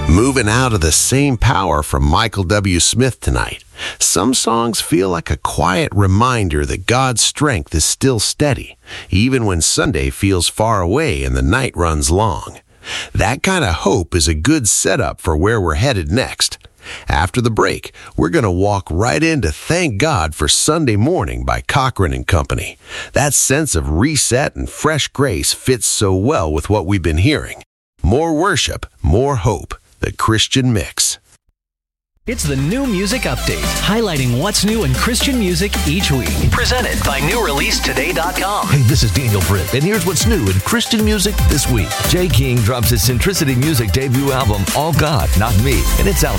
Moving out of the same power from Michael W. Smith tonight. Some songs feel like a quiet reminder that God's strength is still steady, even when Sunday feels far away and the night runs long. That kind of hope is a good setup for where we're headed next. After the break, we're going to walk right into Thank God for Sunday Morning by Cochran and Company. That sense of reset and fresh grace fits so well with what we've been hearing. More worship, more hope. The Christian Mix. It's the New Music Update, highlighting what's new in Christian music each week. Presented by NewReleaseToday.com. Hey, this is Daniel Britt, and here's what's new in Christian music this week. Jay King drops his Centricity Music debut album, All God, Not Me, and it's out